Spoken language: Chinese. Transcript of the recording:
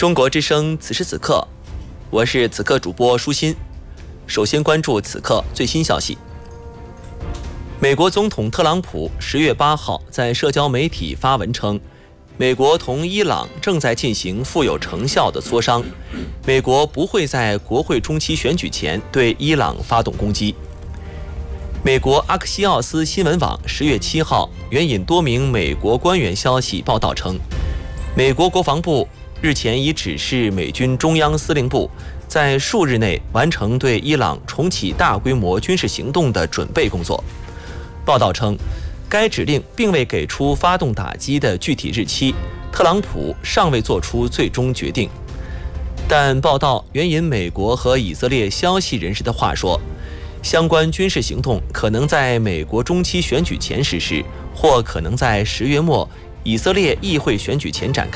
中国之声此时此刻，我是此刻主播舒心。首先关注此刻最新消息。美国总统特朗普10月8号在社交媒体发文称，美国同伊朗正在进行富有成效的磋商，美国不会在国会中期选举前对伊朗发动攻击。美国阿克西奥斯新闻网10月7号援引多名美国官员消息报道称，美国国防部日前已指示美军中央司令部在数日内完成对伊朗重启大规模军事行动的准备工作。报道称，该指令并未给出发动打击的具体日期，特朗普尚未做出最终决定。但报道援引美国和以色列消息人士的话说，相关军事行动可能在美国中期选举前实施，或可能在10月末以色列议会选举前展开。